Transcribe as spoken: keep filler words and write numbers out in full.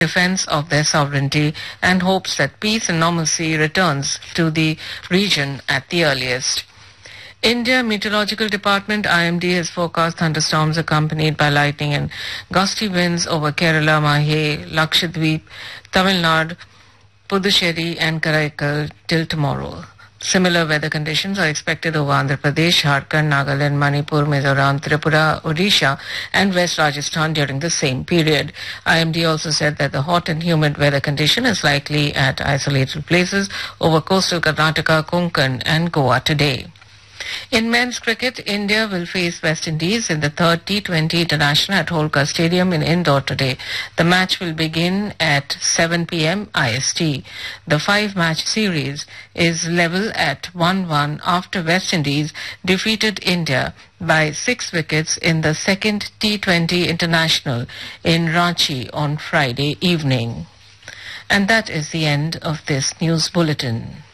defense of their sovereignty and hopes that peace and normalcy returns to the region at the earliest. India Meteorological Department I M D has forecast thunderstorms accompanied by lightning and gusty winds over Kerala, Mahe, Lakshadweep, Tamil Nadu, Puducherry and Karaikal till tomorrow. Similar weather conditions are expected over Andhra Pradesh, Jharkhand, Nagaland, Manipur, Mizoram, Tripura, Odisha and West Rajasthan during the same period. I M D also said that the hot and humid weather condition is likely at isolated places over coastal Karnataka, Konkan and Goa today. In men's cricket, India will face West Indies in the third T twenty International at Holkar Stadium in Indore today. The match will begin at seven p.m. I S T. The five-match series is level at one one after West Indies defeated India by six wickets in the second T twenty International in Ranchi on Friday evening. And that is the end of this news bulletin.